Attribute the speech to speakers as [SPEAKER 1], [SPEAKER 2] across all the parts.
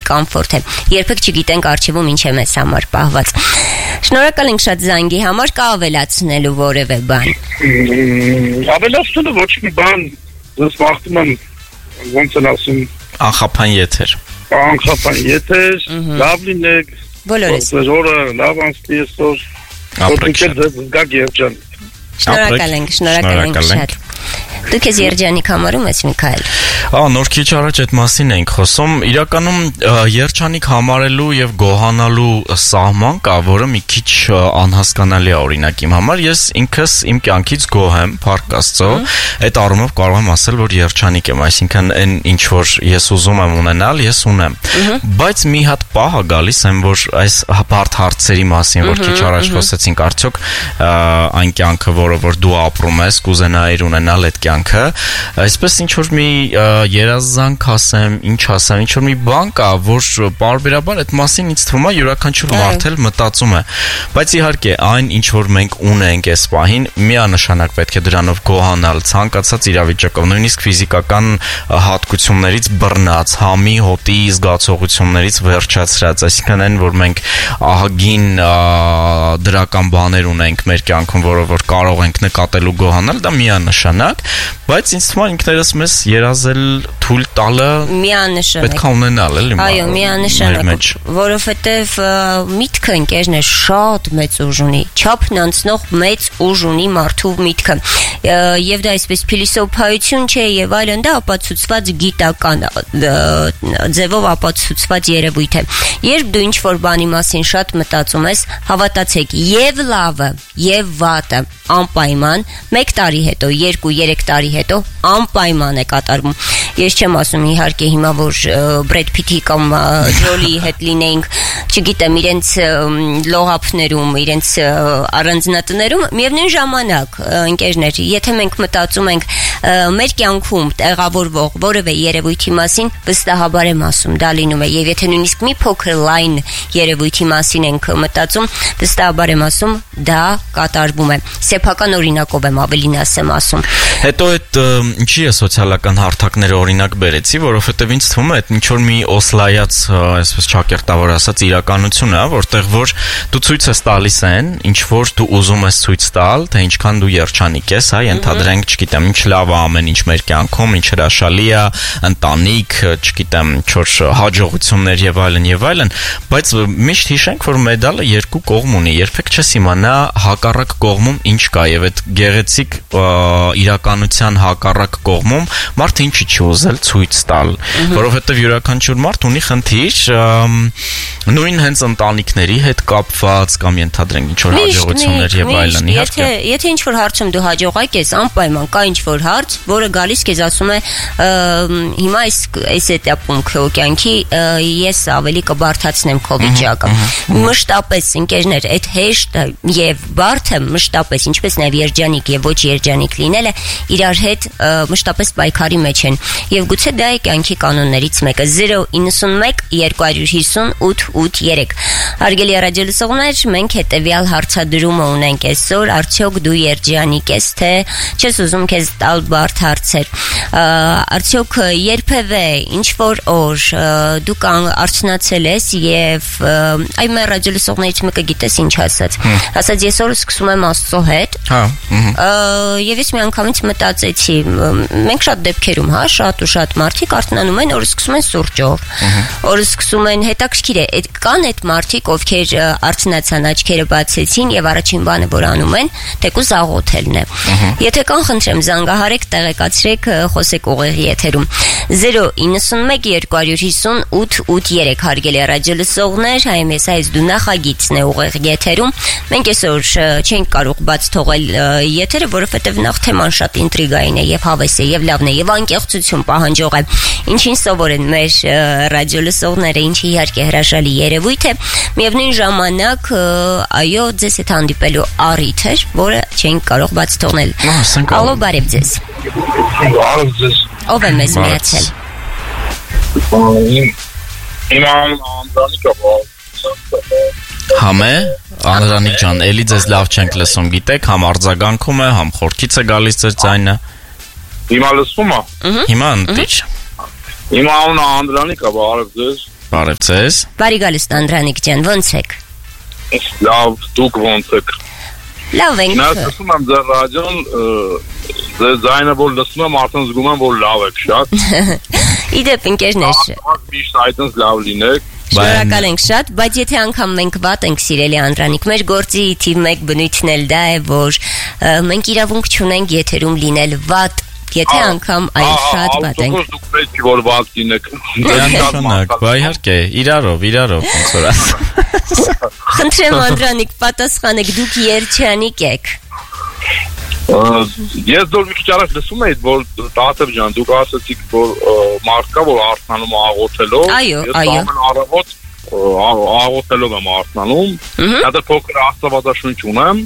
[SPEAKER 1] կոմֆորտ է։ Երբեք չգիտենք արխիվում ինչ է մեզ համար պահված։ Շնորհակալ ենք շատ զանգի համար, կա ավելացնելու որևէ բան։
[SPEAKER 2] Ավելացնելու ոչ մի բան, ես վախտում եմ ոնց են ասում
[SPEAKER 3] անխափան եթեր։
[SPEAKER 2] Անխափան եթեր, լավ լինեք։
[SPEAKER 1] Բոլորս։
[SPEAKER 2] Օրը լավ անցնի այսօր։ Զգաք Երջան։
[SPEAKER 1] Շնորհակալ ենք շատ։ Դուք ես Երջանիկ համարում ես Միքայել։
[SPEAKER 3] Նոր քիչ առաջ այդ մասին էինք խոսում։ Իրականում երջանիկ համարելու եւ գոհանալու սահման կա, որը մի քիչ անհասկանալի է օրինակ իմ համար։ Ես ինքս իմ կյանքից գոհ եմ, փառք Աստծո։ Այդ առումով կարող եմ ասել, որ երջանիկ եմ, այսինքն այն ինչ որ ես ուզում եմ ունենալ, ես ունեմ։ Բայց մի հատ պահ է գալիս, որ այս բարդ հարցերի մասին, որ քիչ առաջ խոսեցինք, արդյոք այն կյանքը, որը որ դու ապրում ես, կուզենայիր ունենալ այդ կյանքը, այսպես ինչ որ մի երազանք ասեմ, ինչ ասեմ, ինչ որ մի բան կա, որ բարբերաբար այդ մասին ինձ թվում է յուրաքանչյուր մարդ էլ մտածում է, բայց իհարկե այն ինչ որ մենք ունենք այս պահին, միանշանակ պետք է դրանով գոհանալ, ցանկացած իրավիճակով, նույնիսկ ֆիզիկական հատկություններից բռնած, համի, հոտի զգացողություններից վերջացրած, այսինքն այն որ մենք ահագին դրական բաներ ունենք մեր կյանքում, որով որ կարող ենք նկատել ու գոհանալ, դա միանշանակ, բայց ինձ թվում է ինքներս մեզ երազել թույլ տալը պետք է ունենալ էլի։
[SPEAKER 1] Այո, միանշանակ, որովհետև միտքը ընկերներ շատ մեծ ուժ ունի, չափն անցնող մեծ ուժ ունի մարդու միտքը, եւ դա այսպես փիլիսոփայություն չէ եւ այլն, դա ապացուցված գիտական ձևով ապացուցված երևույթ է։ Երբ դու ինչ որ բանի մասին շատ մտածում ես, հավատացեք, եւ լավը եւ վատը անպայման 1 տարի հետո, 2-3 տարի հետո անպայման է կատարվում։ Ես չեմ ասում իհարկե հիմա որ Բրեդ Փիթի կամ Ջոլիի հետ լինեինք, չգիտեմ, իրենց լողափներում, իրենց առանձնատներում, միևնույն ժամանակ, ընկերներ, եթե մենք մտածում ենք մեր կյանքում տեղավորվող որևէ երևույթի մասին, վստահաբար եմ ասում, դա լինում է, եւ եթե նույնիսկ մի փոքր լայն երևույթի մասին ենք մտածում, վստահաբար եմ ասում, դա կատարվում է։ Սեփական օրինակով եմ ավելին ասում։
[SPEAKER 3] Հետո այդ ինչի է սոցիալական հարթակները օրինակ բերեցի, որովհետև ինձ թվում է այդ ինչ որ մի օսլայած, այսպես ճակերտավոր ասած, իրականություն է, որտեղ որ դու ցույց ես տալիս այն, ինչ որ դու ուզում ես ցույց տալ, թե ինչքան դու երջանիկ ես, հա, ենթադրենք, չգիտեմ, ինչ լավ է ամեն ինչ մեր կյանքում, ինչ հրաշալի է, ընտանիք, չգիտեմ, ինչ հաջողություններ եւ այլն, բայց միշտ հիշենք, որ մեդալը երկու կողմ ունի, երբեք չես իմանա հակառակ կողմում ինչ կա, եւ այդ գեղեցիկ իրականության հակառակ կողմում մարդը ինչի չի ուզել ցույց տալ, որովհետև յուրաքանչյուր մարդ ունի խնդիր նույն հենց ընտանիքների հետ կապված կամ ենթադրենք ինչ որ հաջողություններ եւ այլն, իհարկե։
[SPEAKER 1] Եթե ինչ որ հարցում դու հաջողակ ես, անպայման կա ինչ որ հարց, որը գալիս քեզ ասում է հիմա այս էտապում քո կյանքի ես ավելի կբարթացնեմ քո վիճակը։ Մշտապես ընկերներ, այդ հեշտը եւ բարդը մշտապես, ինչպես նաեւ երջանիկ եւ ոչ երջանիկ լինելը իրար հետ մշտապես պայքարի մեջ են եւ գուցե դա է կյանքի կանոններից մեկը 091 250 883 Հարգելի ռադիոլսողներ, մենք հետեւյալ հարցադրումը ունենք այսօր, արդյոք դու երջանիկ ես, թե չես ուզում քեզ տալ բարդ հարցեր, արդյոք երբևէ ինչ որ օր դու արցնացել ես եւ այ մեր ռադիոլսողներից մեկը գիտես ինչ ասաց ես օրը սկսում եմ Աստծո հետ, եւ ես մի անգամից մտածեցի, մենք շատ դեպքերում, հա, շատ ու շատ մարդիկ արթնանում են, օրը սկսում են սուրճով, օրը սկսում են, հետաքրքիր է, կան այդ մարդիկ, ովքեր արթնացան, աչքերը բացեցին եւ առաջին բանը որ անում են, թեկուզ աղոթելն է։ Եթե կան, խնդրեմ, զանգահարեք, տեղեկացրեք, խոսեք ուղիղ եթերում 091 250 883 հարգելի ռադիոլսողներ, հայմես այս դու նախագիծն է ուղիղ եթերում։ Մենք այսօր չենք կարող բաց թողել եթերը, որովհետև նախ թեման շատ ինտրիգային է եւ հավես է եւ լավն է եւ անկեղծություն պահանջող է։ Ինչին սովոր են մեր ռադիոլսողները, ինչի իհարկե հրաշալի երևույթ է։ Միևնույն ժամանակ, այո, ձեզ հետ հանդիպելու առիթ էր, որը չենք կարող բաց թողնել։ Ալո, բարև ձեզ։
[SPEAKER 2] Բարև ձեզ։
[SPEAKER 1] Ով է մեզ միացել։
[SPEAKER 2] Իմ Անդրանիկը
[SPEAKER 3] Համե, Անդրանիկ ջան, էլի ձեզ լավ չենք լսում, գիտեք, համ արձագանքում է, համ խորքից է գալիս ձեր ձայնը։
[SPEAKER 2] Հիմա լսում է։
[SPEAKER 3] Հիմա ընտիչ։
[SPEAKER 2] Իմ անունը Անդրանիկը, բարև ձեզ։
[SPEAKER 3] Բարև ձեզ։
[SPEAKER 1] Բարի գալուստ Անդրանիկ ջան, ո՞նց եք։
[SPEAKER 2] Լավ, դուք ո՞նց եք։
[SPEAKER 1] Լավ ենք։
[SPEAKER 2] Նա ասում եմ ձեր ռադիոն ձայնը որ լսում եմ արդեն զգում եմ որ լավ եք շատ։
[SPEAKER 1] Իդեպ ընկերներ։
[SPEAKER 2] Միշտ այդպես լավ լինեք։
[SPEAKER 1] Շնորհակալ ենք շատ, բայց եթե անգամ մենք վատ ենք սիրելի Անդրանիկ, մեր գործի թիվ 1 բնույթն էլ դա է, որ մենք իրավունք չունենք եթերում լինել վատ, եթե անգամ այլ շատ վատ ենք։
[SPEAKER 2] Դուք պետք է որ վատ լինեք։
[SPEAKER 3] Դրանք, բա իհարկե, իրարով, ոնց որ ասում։
[SPEAKER 1] Խնդրեմ Անդրանիկ, պատասխանեք, դուք երջանիկ եք։
[SPEAKER 2] Ես դեռ մի քիչ առաջ լսում էի որ Տաթև ջան դուք ասացիք որ մարդկա որ արթնանում աղոթելով
[SPEAKER 1] Այո։
[SPEAKER 2] ամեն առավոտ աղոթելով եմ արթնանում դա փոքր աստվածաշունչ ունեմ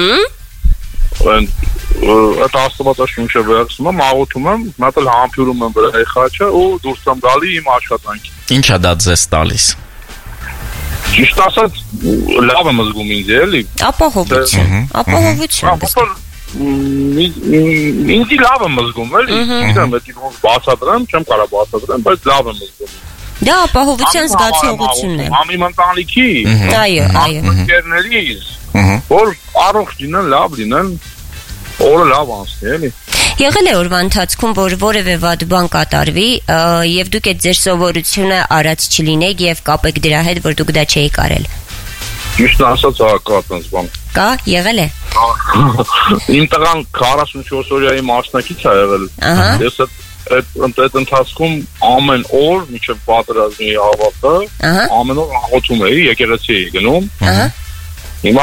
[SPEAKER 2] այդ աստվածաշունչը վերցնում եմ աղոթում եմ մատել համբյուրում եմ վրա խաչը ու դուրս եմ գալի իմ աշխատանքի
[SPEAKER 3] Ինչա դա ձեզ տալիս
[SPEAKER 2] Ճիշտ ասած լավ եմ զգում ինձ էլի
[SPEAKER 1] Ապահովություն
[SPEAKER 2] ինձ լավ եմ զգում էլի գիտեմ դա ոնց բացատրեմ չեմ կարող բացատրեմ բայց լավ եմ զգում
[SPEAKER 1] դա ապահովության զգացողությունն է
[SPEAKER 2] ամի ընտանիքի
[SPEAKER 1] այո
[SPEAKER 2] ընկերներից որ առողջ լինեն լավ լինեն օրը լավ անցնի էլի
[SPEAKER 1] Եղել է օրվա ընթացքում, որ որևէ վատ բան կատարվի եւ դուք այդ ձեր սովորությունը արած չլինեք եւ կապեք դրա հետ, որ դուք դա չէիք արել։
[SPEAKER 2] Ճիշտ ասած, կա այդպես բան։
[SPEAKER 1] Կա, եղել է։
[SPEAKER 2] Իմ տղան 44 օրյայի մասնակից է եղել։ Ես այդ ընթացքում ամեն օր մինչև պատերազմի ավարտը ամեն օր աղոթում էի, եկեղեցի էի գնում։ Հիմա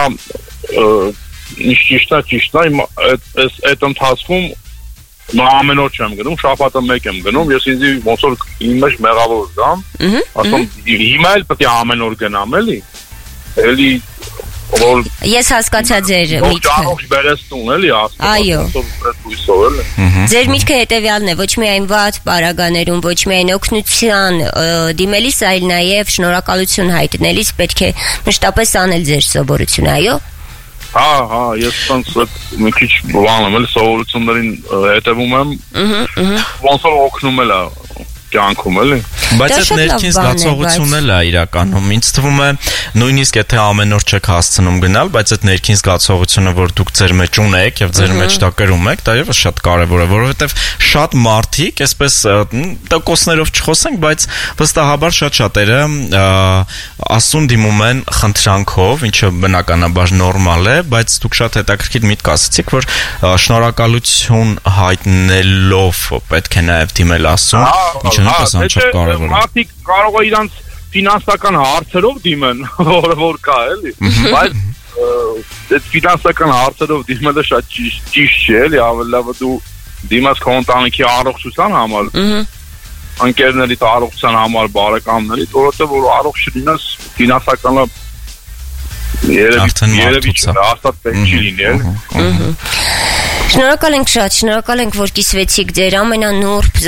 [SPEAKER 2] ճիշտ է, այդ ընթացքում Նա ամեն օր չեմ գնում, շաբաթը մեկ եմ գնում, ես ինձ ոնց որ իմ մեջ մեղավոր դամ, ասում հիմա էլ պետք է ամեն օր գնամ էլի։ Էլի որ
[SPEAKER 1] Ես հասկացա ձեր միտքը։
[SPEAKER 2] Ողջ բերեստուն էլի
[SPEAKER 1] Այո։ Ձեր միտքը հետևյալն է, ոչ միայն վատ պարագաներում, ոչ միայն օգնության դիմելիս, այլ նաև շնորհակալություն հայտնելիս պետք է մշտապես անել ձեր սովորությունը, այո։
[SPEAKER 2] Հա, ես մի քիչ բան եմ, սովորություններին հետևում եմ, ոնց որ օգնում եմ կյանքում էլի
[SPEAKER 3] Բայց այդ ներքին զգացողությունն էլ է իրականում ինձ թվում է նույնիսկ եթե ամեն օր չեք հասցնում գնալ բայց այդ ներքին զգացողությունը որ դուք ձեր մեջ ունեք եւ ձեր մեջ դա կրում եք դա եւս շատ կարեւոր է որովհետեւ շատ մարդիկ այսպես տոկոսներով չխոսենք բայց վստահաբար շատ շատերը ասուն դիմում են խնդրանքով ինչը բնականաբար նորմալ է բայց դուք շատ հետաքրքիր միտք ասացիք որ շնորհակալություն հայտնելով պետք է նաեւ դիմել ասուն ինչը նույնպես անչափ կարևոր է
[SPEAKER 2] մարդիկ կարող է իրանց ֆինանսական հարցերով դիմեն որ կա էլի բայց այդ ֆինանսական հարցերով դիմելը շատ ճիշտ չէ էլի ավելի լավ է դու դիմաս քո ընտանիքի առողջության համար ընկերների առողջության համար բարեկամների որովհետեւ որ առողջ լինես ֆինանսականը երևի հաստատ պետք չի լինի էլի
[SPEAKER 1] Շնորհակալ ենք շատ, շնորհակալ ենք, որ կիսվեցիք ձեր ամենանուրբ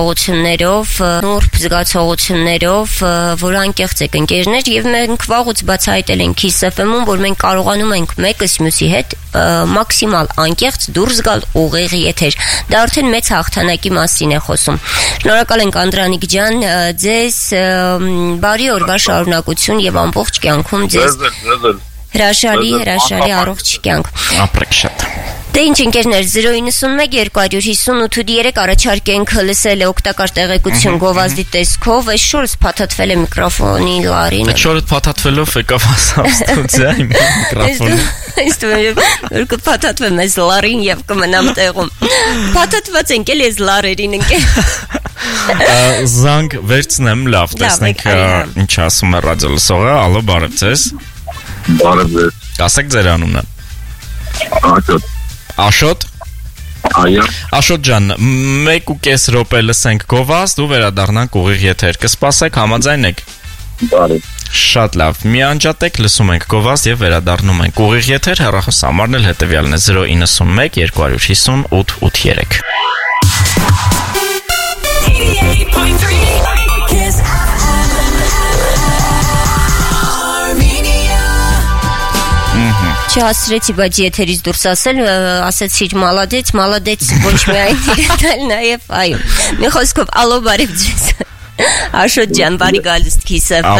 [SPEAKER 1] զգացողություններով, որ անկեղծ եք ընկերներ եւ մենք վաղուց բացահայտել ենք Kiss FM-ում, որ մենք կարողանում ենք մեկս մյուսի հետ մաքսիմալ անկեղծ դուրս գալ ուղիղ եթեր։ Դա արդեն մեծ հաղթանակի մասին է խոսում։ Շնորհակալ ենք Անդրանիկ ջան, ձեզ բարի օրվա շարունակություն եւ ամբողջ կյանքում ձեզ հրաշալի առողջ կյանք։
[SPEAKER 3] Ապրեք շատ։
[SPEAKER 1] Դե ինչ ընկերներ 091 258 առաջարկ ենք լսել օգտակար տեղեկություն գովազդի տեսքով այս շորս փաթաթվել է միկրոֆոնի լարին
[SPEAKER 3] Այդ շորը փաթաթվելով եկավ ասավ ստուդիա իմ միկրոֆոնը
[SPEAKER 1] Այս դու կփաթաթվեմ այս լարին եւ կմնամ տեղում Փաթաթված ենք էլ այս լարերին ընկեր
[SPEAKER 3] Զանգ վերցնեմ լավ տեսնենք ինչ ասում է ռադիո լսողը ալո բարև ձեզ
[SPEAKER 2] Բարև ձեզ
[SPEAKER 3] Ասեք ձեր անունը Աշոտ
[SPEAKER 2] Այո
[SPEAKER 3] Աշոտ ջան 1.5 րոպե լսենք գովազդ ու վերադառնանք ուղիղ եթեր կսպասեք համաձայն եք
[SPEAKER 2] Բարև
[SPEAKER 3] Շատ լավ մի անջատեք լսում ենք գովազդ եւ վերադառնում ենք ուղիղ եթեր հեռախոս համարն էլ հետեւյալն է 091 250 883
[SPEAKER 1] Չհասրեցի, բայց եթերից դուրս ասել, ասեցիր մալադեց, ոչ միայն իրենալ նաև, այո։ Մի խոսքով, ալո բարև ձեզ։ Աշոտ ջան, բարի գալուստ Kiss FM։